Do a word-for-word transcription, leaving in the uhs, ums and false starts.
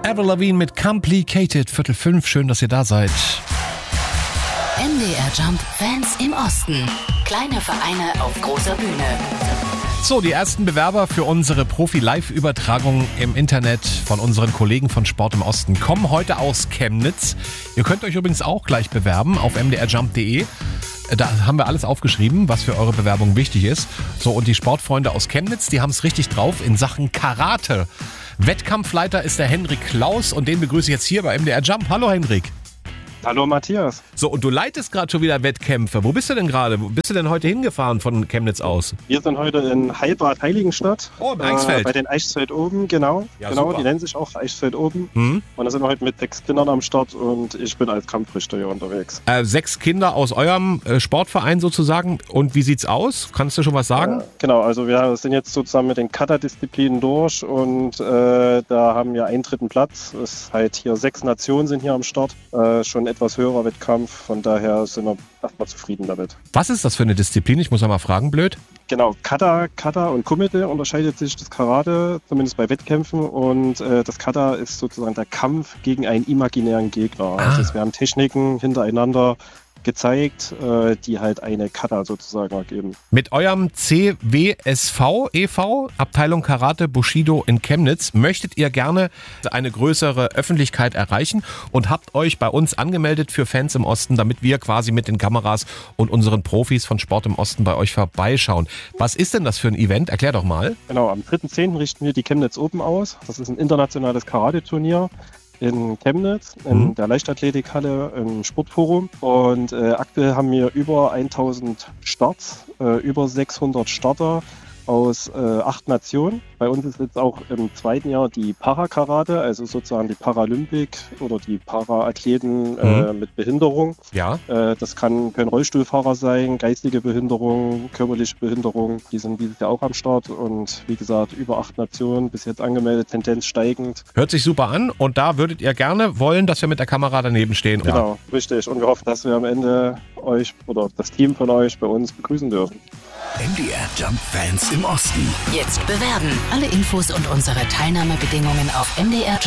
Avril Lavigne mit Complicated, Viertel fünf. Schön, dass ihr da seid. M D R Jump Fans im Osten. Kleine Vereine auf großer Bühne. So, die ersten Bewerber für unsere Profi-Live-Übertragung im Internet von unseren Kollegen von Sport im Osten kommen heute aus Chemnitz. Ihr könnt euch übrigens auch gleich bewerben auf m d r jump punkt d e. Da haben wir alles aufgeschrieben, was für eure Bewerbung wichtig ist. So, und die Sportfreunde aus Chemnitz, die haben es richtig drauf in Sachen Karate. Wettkampfleiter ist der Henrik Klaus und den begrüße ich jetzt hier bei M D R Jump. Hallo Henrik. Hallo Matthias. So, und du leitest gerade schon wieder Wettkämpfe. Wo bist du denn gerade? Wo bist du denn heute hingefahren von Chemnitz aus? Wir sind heute in Heilbad Heiligenstadt. Oh, im Eichsfeld. Äh, bei den Eichsfeld oben, genau. Ja, genau, super. die nennen sich auch Eichsfeld oben. Hm? Und da sind wir heute mit sechs Kindern am Start und ich bin als Kampfrichter hier unterwegs. Äh, sechs Kinder aus eurem äh, Sportverein sozusagen. Und wie sieht's aus? Kannst du schon was sagen? Äh, genau, also wir sind jetzt sozusagen mit den Kata-Disziplinen durch und äh, da haben wir einen dritten Platz. Es ist halt hier sechs Nationen sind hier am Start. Äh, schon etwas höherer Wettkampf. Von daher sind wir erstmal zufrieden damit. Was ist das für eine Disziplin? Ich muss mal fragen, blöd. Genau, Kata, Kata und Kumite unterscheidet sich das Karate, zumindest bei Wettkämpfen. Und äh, das Kata ist sozusagen der Kampf gegen einen imaginären Gegner. Ah. Also wir haben Techniken hintereinander gezeigt, äh, die halt eine Kata sozusagen ergeben. Mit eurem C W S V e V, Abteilung Karate Bushido in Chemnitz, möchtet ihr gerne eine größere Öffentlichkeit erreichen und habt euch bei uns angemeldet für Fans im Osten, damit wir quasi mit den Kameras und unseren Profis von Sport im Osten bei euch vorbeischauen. Was ist denn das für ein Event? Erklär doch mal. Genau, am dritten zehnten richten wir die Chemnitz Open aus. Das ist ein internationales Karate-Turnier in Chemnitz, in Mhm. der Leichtathletikhalle im Sportforum. Und äh, aktuell haben wir über tausend Starts, äh, über sechshundert Starter aus äh, acht Nationen. Bei uns ist jetzt auch im zweiten Jahr die Parakarate, also sozusagen die Paralympik oder die Paraathleten äh, mit Behinderung. Ja. Äh, das kann, können Rollstuhlfahrer sein, geistige Behinderung, körperliche Behinderung. Die sind dieses Jahr auch am Start und wie gesagt, über acht Nationen, bis jetzt angemeldet, Tendenz steigend. Hört sich super an und da würdet ihr gerne wollen, dass wir mit der Kamera daneben stehen. Genau, richtig. Und wir hoffen, dass wir am Ende euch oder das Team von euch bei uns begrüßen dürfen. M D R Jump Fans im Osten. Jetzt bewerben. Alle Infos und unsere Teilnahmebedingungen auf m d r